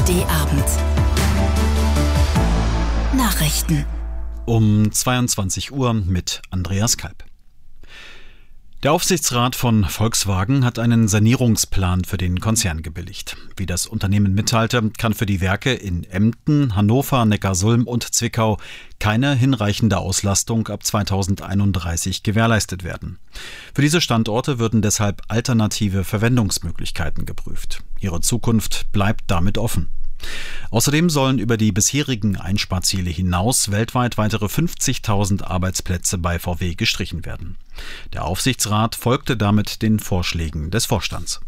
ARD-Abend. Nachrichten. Um 22 Uhr mit Andreas Kalb. Der Aufsichtsrat von Volkswagen hat einen Sanierungsplan für den Konzern gebilligt. Wie das Unternehmen mitteilte, kann für die Werke in Emden, Hannover, Neckarsulm und Zwickau keine hinreichende Auslastung ab 2031 gewährleistet werden. Für diese Standorte würden deshalb alternative Verwendungsmöglichkeiten geprüft. Ihre Zukunft bleibt damit offen. Außerdem sollen über die bisherigen Einsparziele hinaus weltweit weitere 50.000 Arbeitsplätze bei VW gestrichen werden. Der Aufsichtsrat folgte damit den Vorschlägen des Vorstands.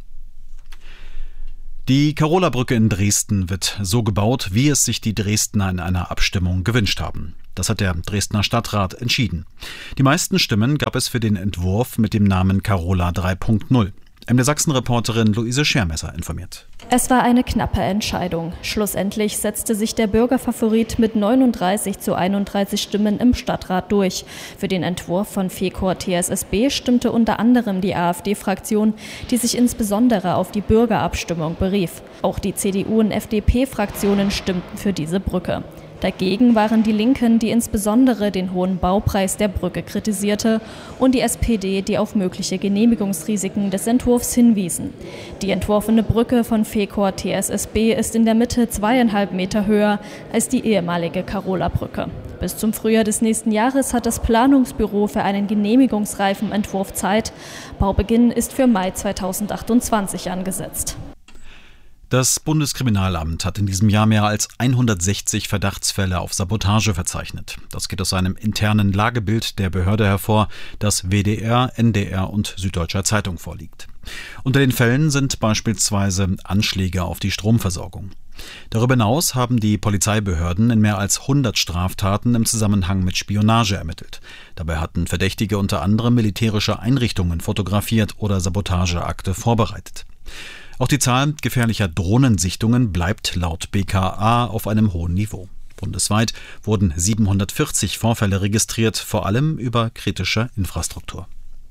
Die Carola-Brücke in Dresden wird so gebaut, wie es sich die Dresdner in einer Abstimmung gewünscht haben. Das hat der Dresdner Stadtrat entschieden. Die meisten Stimmen gab es für den Entwurf mit dem Namen Carola 3.0. MDR Sachsen-Reporterin Luise Schermesser informiert. Es war eine knappe Entscheidung. Schlussendlich setzte sich der Bürgerfavorit mit 39:31 Stimmen im Stadtrat durch. Für den Entwurf von Fecor-TSSB stimmte unter anderem die AfD-Fraktion, die sich insbesondere auf die Bürgerabstimmung berief. Auch die CDU- und FDP-Fraktionen stimmten für diese Brücke. Dagegen waren die Linken, die insbesondere den hohen Baupreis der Brücke kritisierte, und die SPD, die auf mögliche Genehmigungsrisiken des Entwurfs hinwiesen. Die entworfene Brücke von Fecor-TSSB ist in der Mitte 2,5 Meter höher als die ehemalige Carola-Brücke. Bis zum Frühjahr des nächsten Jahres hat das Planungsbüro für einen genehmigungsreifen Entwurf Zeit. Baubeginn ist für Mai 2028 angesetzt. Das Bundeskriminalamt hat in diesem Jahr mehr als 160 Verdachtsfälle auf Sabotage verzeichnet. Das geht aus einem internen Lagebild der Behörde hervor, das WDR, NDR und Süddeutscher Zeitung vorliegt. Unter den Fällen sind beispielsweise Anschläge auf die Stromversorgung. Darüber hinaus haben die Polizeibehörden in mehr als 100 Straftaten im Zusammenhang mit Spionage ermittelt. Dabei hatten Verdächtige unter anderem militärische Einrichtungen fotografiert oder Sabotageakte vorbereitet. Auch die Zahl gefährlicher Drohnensichtungen bleibt laut BKA auf einem hohen Niveau. Bundesweit wurden 740 Vorfälle registriert, vor allem über kritische Infrastruktur.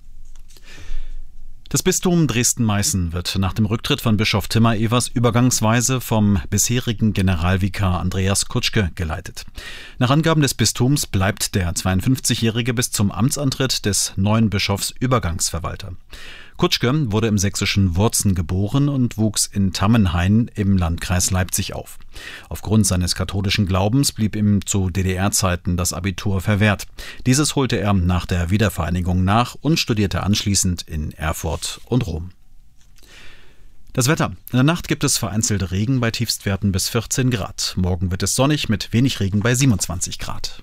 Das Bistum Dresden-Meißen wird nach dem Rücktritt von Bischof Timmer-Evers übergangsweise vom bisherigen Generalvikar Andreas Kutschke geleitet. Nach Angaben des Bistums bleibt der 52-Jährige bis zum Amtsantritt des neuen Bischofs Übergangsverwalter. Kutschke wurde im sächsischen Wurzen geboren und wuchs in Tammenhain im Landkreis Leipzig auf. Aufgrund seines katholischen Glaubens blieb ihm zu DDR-Zeiten das Abitur verwehrt. Dieses holte er nach der Wiedervereinigung nach und studierte anschließend in Erfurt und Rom. Das Wetter. In der Nacht gibt es vereinzelt Regen bei Tiefstwerten bis 14 Grad. Morgen wird es sonnig mit wenig Regen bei 27 Grad.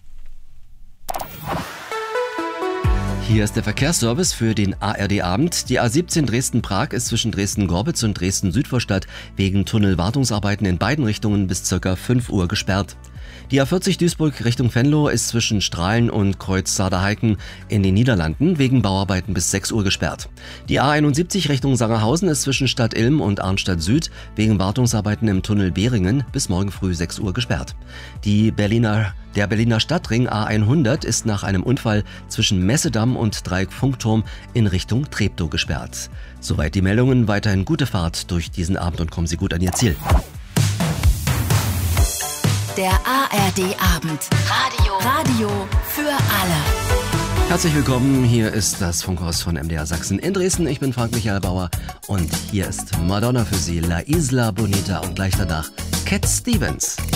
Hier ist der Verkehrsservice für den ARD-Abend. Die A17 Dresden-Prag ist zwischen Dresden-Gorbitz und Dresden-Südvorstadt wegen Tunnelwartungsarbeiten in beiden Richtungen bis ca. 5 Uhr gesperrt. Die A40 Duisburg Richtung Venlo ist zwischen Strahlen und Kreuz Saarhausen in den Niederlanden wegen Bauarbeiten bis 6 Uhr gesperrt. Die A71 Richtung Sangerhausen ist zwischen Stadt Ilm und Arnstadt Süd wegen Wartungsarbeiten im Tunnel Behringen bis morgen früh 6 Uhr gesperrt. Der Berliner Stadtring A100 ist nach einem Unfall zwischen Messedamm und Dreieck-Funkturm in Richtung Treptow gesperrt. Soweit die Meldungen, weiterhin gute Fahrt durch diesen Abend und kommen Sie gut an Ihr Ziel. Der ARD-Abend. Radio für alle. Herzlich willkommen, hier ist das Funkhaus von MDR Sachsen in Dresden. Ich bin Frank-Michael Bauer und hier ist Madonna für Sie, La Isla Bonita und gleich danach Cat Stevens.